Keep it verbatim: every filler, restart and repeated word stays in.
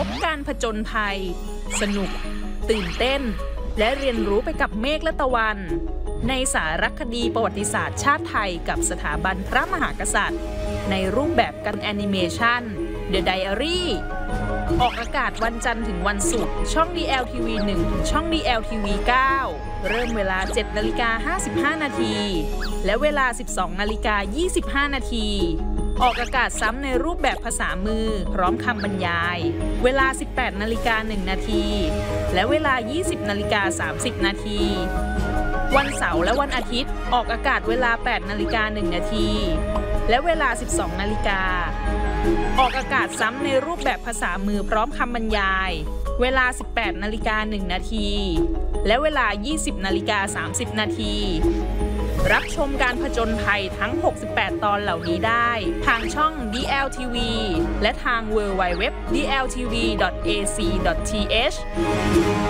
บการผจญภัยสนุกตื่นเต้นและเรียนรู้ไปกับเมฆและตะวันในสารคดีประวัติศาสตร์ชาติไทยกับสถาบันพระมหากษัตริย์ในรูปแบบกันแอนิเมชัน The Diary ออกอากาศวันจันทร์ถึงวันศุกร์ช่อง ดี แอล ที วี หนึ่ง ถึงช่อง ดี แอล ที วี เก้า เริ่มเวลา เจ็ดนาฬิกาห้าสิบห้านาทีและเวลา สิบสองนาฬิกายี่สิบห้านาทีออกอากาศซ้ำในรูปแบบภาษามือพร้อมคำบรรยายเวลา สิบแปดนาฬิกาหนึ่งนาทีและเวลา ยี่สิบนาฬิกาสามสิบนาทีวันเสาร์และวันอาทิตย์ออกอากาศเวลา แปดนาฬิกาหนึ่งนาทีและเวลา สิบสองนาฬิกาออกอากาศซ้ำในรูปแบบภาษามือพร้อมคำบรรยายเวลา สิบแปดนาฬิกาหนึ่งนาทีและเวลา ยี่สิบนาฬิกาสามสิบนาทีรับชมการผจญภัยทั้ง หกสิบแปด ตอนเหล่านี้ได้ทางช่อง ดี แอล ที วี และทาง ดับเบิลยู ดับเบิลยู ดับเบิลยู ดอท ดี แอล ที วี ดอท เอ ซี ดอท ที เอช